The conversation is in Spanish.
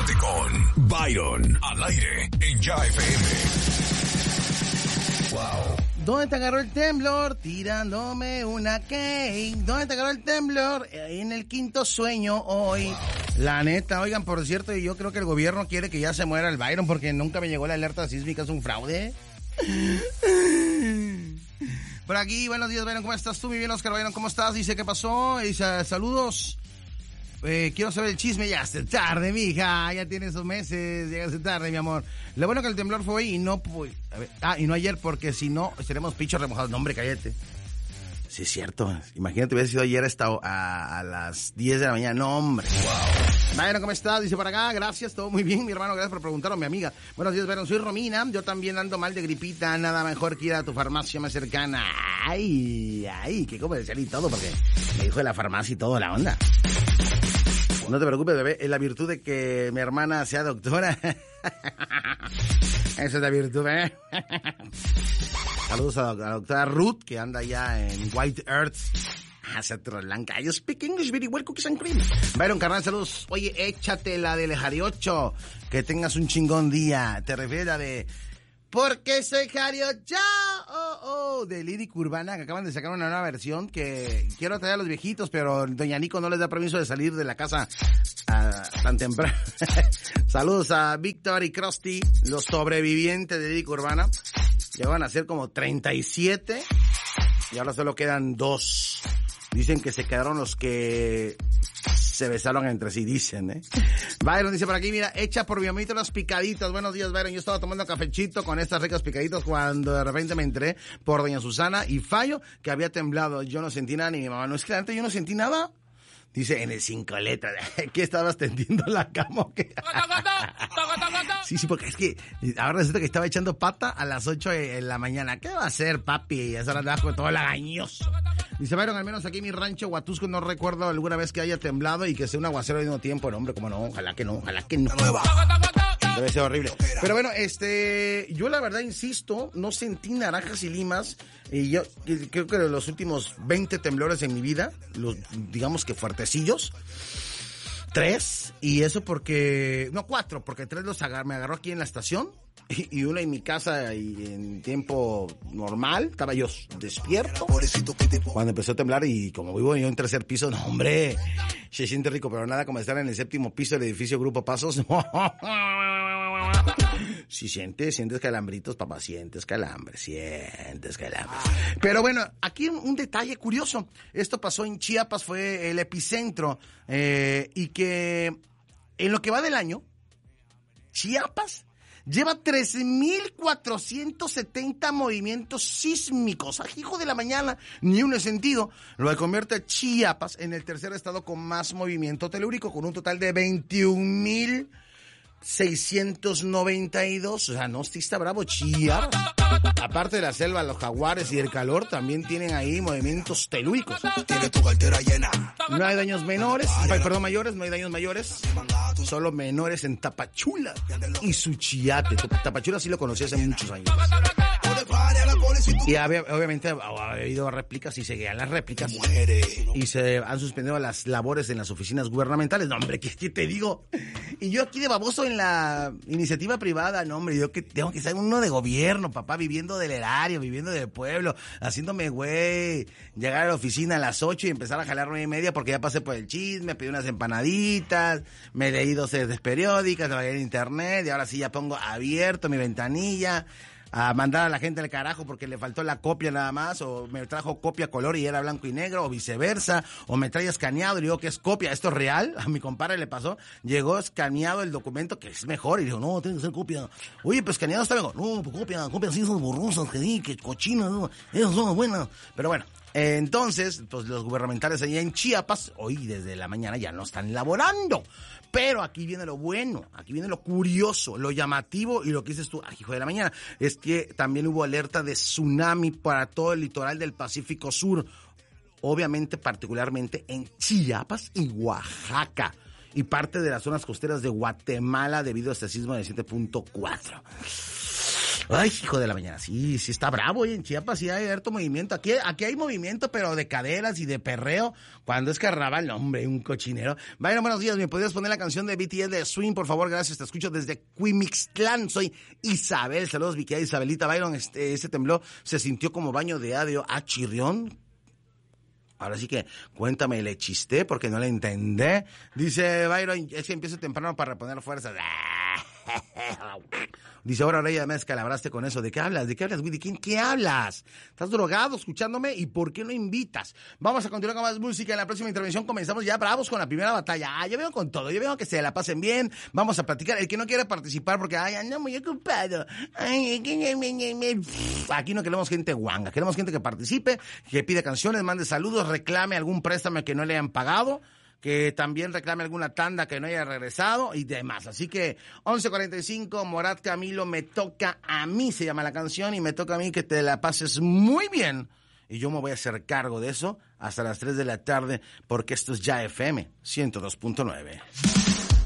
Comunícate con Byron al aire en Ya FM. Wow. ¿Dónde te agarró el temblor? Tirándome una cake. ¿Dónde te agarró el temblor? En el quinto sueño hoy. Wow. La neta, oigan, por cierto, yo creo que el gobierno quiere que ya se muera el Byron porque nunca me llegó la alerta sísmica, es un fraude. Por aquí, buenos días, Byron, ¿cómo estás tú? Muy bien, Oscar Byron, ¿cómo estás? Dice, ¿qué pasó? Dice, saludos. Quiero saber el chisme, ya hace tarde, mija, ya tienes 2 meses, llegaste tarde, mi amor. Lo bueno que el temblor fue hoy y no, pues, y no ayer, porque si no, estaremos pichos remojados. No, hombre, cállate. Sí, es cierto. Imagínate, hubiera sido ayer a las 10 de la mañana. No, hombre. Wow. Byron, ¿cómo estás? Dice por acá, gracias, todo muy bien, mi hermano, gracias por preguntar a mi amiga. Buenos días, Byron, soy Romina, yo también ando mal de gripita, nada mejor que ir a tu farmacia más cercana. Ay, qué comercial y todo, porque me dijo de la farmacia y todo, la onda. No te preocupes, bebé, es la virtud de que mi hermana sea doctora. Esa es la virtud, ¿eh? Saludos a la doctora Ruth, que anda allá en White Earth, hacia Blanca. You speak English very well, cookies and cream. Byron, carnal, saludos. Oye, échate la del Jariocho, que tengas un chingón día. Te refieres a la de... Porque soy Jariocho, de Lírica Urbana, que acaban de sacar una nueva versión que quiero traer a los viejitos, pero doña Nico no les da permiso de salir de la casa tan temprano. Saludos a Víctor y Krusty, los sobrevivientes de Lírica Urbana. Ya van a ser como 37 y ahora solo quedan 2. Dicen que se quedaron los que se besaron entre sí, dicen, ¿eh? Byron dice por aquí, mira, echa por mi amito los picaditos. Buenos días, Byron. Yo estaba tomando cafechito con estas ricas picaditos cuando de repente me enteré por doña Susana y fallo que había temblado. Yo no sentí nada, ni mi mamá. No, es que antes yo no sentí nada. Dice, en el 5 letras. ¿Qué estabas tendiendo la cama o qué? Sí, porque es que ahora resulta que estaba echando pata a las 8 de la mañana. ¿Qué va a hacer, papi? Esa hora andaba con todo lagañoso. Dice, Byron, al menos aquí en mi rancho Huatusco no recuerdo alguna vez que haya temblado y que sea un aguacero al mismo tiempo. No, hombre, cómo no, ojalá que no. Debe ser horrible. Pero bueno, yo la verdad insisto, no sentí naranjas y limas. Y yo creo que los últimos 20 temblores en mi vida, los digamos que fuertecillos, 3, y eso porque, no 4, porque 3 me agarró aquí en la estación, y uno en mi casa y en tiempo normal, estaba yo despierto cuando empezó a temblar, y como vivo yo en 3er piso, no hombre, se siente rico, pero nada como estar en el 7º piso del edificio Grupo Pasos. Si sientes calambritos, papá, sientes calambre. Pero bueno, aquí un detalle curioso. Esto pasó en Chiapas, fue el epicentro, y que en lo que va del año, Chiapas lleva 13,470 movimientos sísmicos. ¡Ay, hijo de la mañana! Ni uno es sentido. Lo que convierte a Chiapas en el tercer estado con más movimiento telúrico, con un total de 21,692. O sea, no, sí está bravo Chiapas. Aparte de la selva, los jaguares y el calor, también tienen ahí movimientos telúricos. Tiene tu cartera llena. No hay daños mayores, no hay daños mayores. Solo menores en Tapachula y Suchiate. Tapachula sí lo conocí hace muchos años. Y obviamente ha habido réplicas y seguían las réplicas. Y se han suspendido las labores en las oficinas gubernamentales. No, hombre, ¿qué te digo? Y yo aquí de baboso en la iniciativa privada. No, hombre, yo que tengo que ser uno de gobierno, papá, viviendo del erario, viviendo del pueblo, haciéndome güey. Llegar a la oficina a las 8 y empezar a jalar 9:30 porque ya pasé por el chisme, pedí unas empanaditas, me leí 2 series periódicas, trabajé en internet y ahora sí ya pongo abierto mi ventanilla a mandar a la gente al carajo porque le faltó la copia nada más, o me trajo copia color y era blanco y negro, o viceversa, o me trae escaneado y digo que es copia, esto es real. A mi compadre le pasó, llegó escaneado el documento, que es mejor, y dijo, no, tiene que ser copia. Oye, pues escaneado está mejor. No, pues copia sí son borrosas, que cochinas, no, esas son buenas. Pero bueno, entonces, pues los gubernamentales allá en Chiapas, hoy desde la mañana ya no están laborando. Pero aquí viene lo bueno, aquí viene lo curioso, lo llamativo y lo que dices tú, hijo de la mañana, es que también hubo alerta de tsunami para todo el litoral del Pacífico Sur, obviamente particularmente en Chiapas y Oaxaca, y parte de las zonas costeras de Guatemala debido a este sismo de 7.4. Ay, hijo de la mañana, sí está bravo, en Chiapas sí hay harto movimiento. Aquí hay movimiento, pero de caderas y de perreo. Cuando es carnaval, hombre, un cochinero. Byron, buenos días, ¿me podrías poner la canción de BTS de Swing, por favor? Gracias, te escucho desde Cuimixtlán. Soy Isabel, saludos, Vicky, Isabelita. Byron, ese temblor se sintió como baño de adio a Chirrión. Ahora sí que cuéntame, le chisté porque no le entendí. Dice Byron, es que empiezo temprano para reponer fuerzas. Dice, ahora ya me descalabraste con eso. ¿De qué hablas? Willy? ¿Qué hablas? ¿Estás drogado escuchándome? ¿Y por qué no invitas? Vamos a continuar con más música. En la próxima intervención comenzamos ya bravos con la primera batalla. Yo veo con todo. Yo veo que se la pasen bien. Vamos a platicar. El que no quiere participar porque, ando muy ocupado. Aquí no queremos gente guanga. Queremos gente que participe, que pide canciones, mande saludos, reclame algún préstamo que no le hayan pagado, que también reclame alguna tanda que no haya regresado y demás. Así que 11:45, Morat Camilo, me toca a mí, se llama la canción, y me toca a mí que te la pases muy bien. Y yo me voy a hacer cargo de eso hasta las 3 de la tarde, porque esto es Ya FM 102.9.